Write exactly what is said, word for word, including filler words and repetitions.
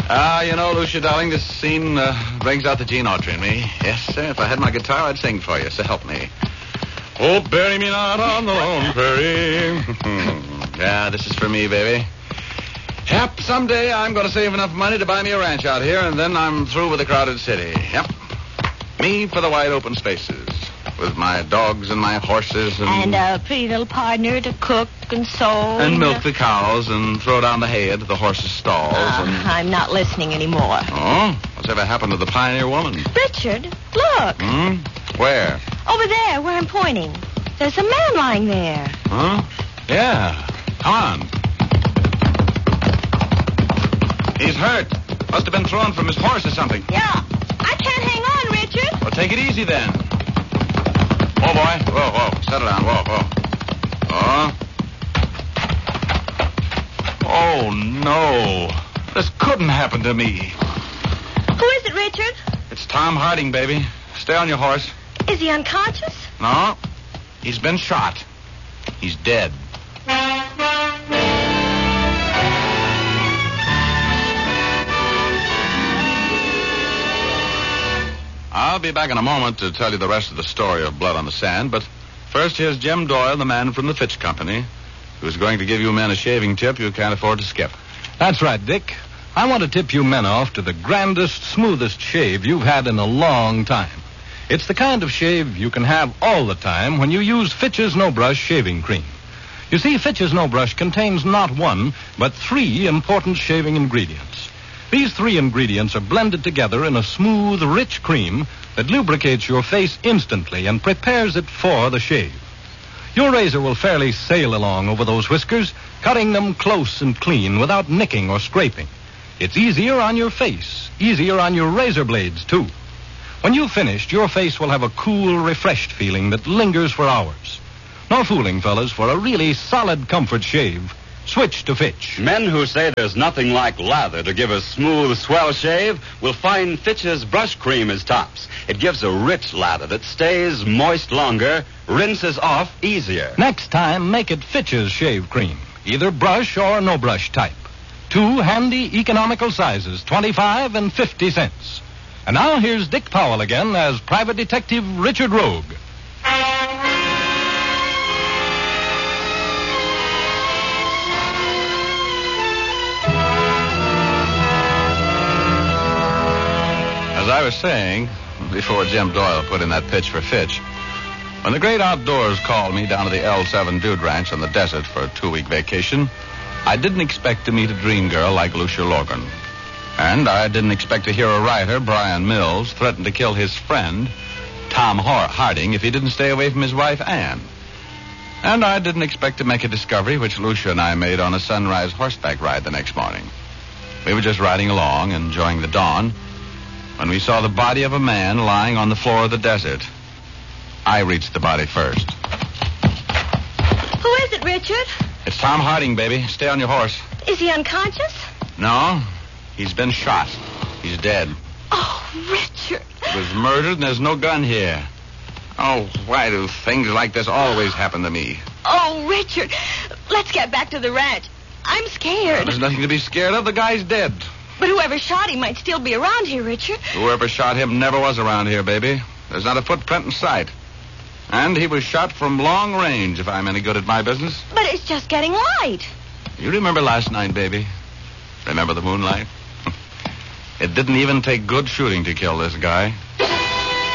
Ah, uh, you know, Lucia, darling, this scene uh, brings out the Gene Autry in me. Yes, sir. If I had my guitar, I'd sing for you, so help me. Oh, bury me not on the lone prairie. Yeah, this is for me, baby. Yep, someday I'm going to save enough money to buy me a ranch out here, and then I'm through with the crowded city. Yep. Me for the wide open spaces, with my dogs and my horses and... And a pretty little partner to cook and sew. And milk the cows and throw down the hay into the horses' stalls. Uh, and... I'm not listening anymore. Oh? What's ever happened to the pioneer woman? Richard, look. Hmm? Where? Over there, where I'm pointing. There's a man lying there. Huh? Yeah. Come on. He's hurt. Must have been thrown from his horse or something. Yeah. I can't hang on, Richard. Well, take it easy then. Oh, boy. Whoa, whoa. Settle down. Whoa, whoa. Oh. Oh, no. This couldn't happen to me. Who is it, Richard? It's Tom Harding, baby. Stay on your horse. Is he unconscious? No. He's been shot. He's dead. I'll be back in a moment to tell you the rest of the story of Blood on the Sand, but first here's Jim Doyle, the man from the Fitch Company, who's going to give you men a shaving tip you can't afford to skip. That's right, Dick. I want to tip you men off to the grandest, smoothest shave you've had in a long time. It's the kind of shave you can have all the time when you use Fitch's No Brush shaving cream. You see, Fitch's No Brush contains not one, but three important shaving ingredients. These three ingredients are blended together in a smooth, rich cream that lubricates your face instantly and prepares it for the shave. Your razor will fairly sail along over those whiskers, cutting them close and clean without nicking or scraping. It's easier on your face, easier on your razor blades, too. When you've finished, your face will have a cool, refreshed feeling that lingers for hours. No fooling, fellas, for a really solid comfort shave. Switch to Fitch. Men who say there's nothing like lather to give a smooth, swell shave will find Fitch's brush cream is tops. It gives a rich lather that stays moist longer, rinses off easier. Next time, make it Fitch's shave cream, either brush or no brush type. Two handy, economical sizes, twenty-five and fifty cents. And now here's Dick Powell again as Private Detective Richard Rogue. As I was saying, before Jim Doyle put in that pitch for Fitch, when the great outdoors called me down to the L seven Dude Ranch on the desert for a two-week vacation, I didn't expect to meet a dream girl like Lucia Logan. And I didn't expect to hear a writer, Brian Mills, threaten to kill his friend, Tom Harding, if he didn't stay away from his wife, Anne. And I didn't expect to make a discovery which Lucia and I made on a sunrise horseback ride the next morning. We were just riding along, enjoying the dawn, when we saw the body of a man lying on the floor of the desert. I reached the body first. Who is it, Richard? It's Tom Harding, baby. Stay on your horse. Is he unconscious? No. He's been shot. He's dead. Oh, Richard. He was murdered, and there's no gun here. Oh, why do things like this always happen to me? Oh, Richard. Let's get back to the ranch. I'm scared. Well, there's nothing to be scared of. The guy's dead. But whoever shot him might still be around here, Richard. Whoever shot him never was around here, baby. There's not a footprint in sight. And he was shot from long range, if I'm any good at my business. But it's just getting light. You remember last night, baby? Remember the moonlight? It didn't even take good shooting to kill this guy.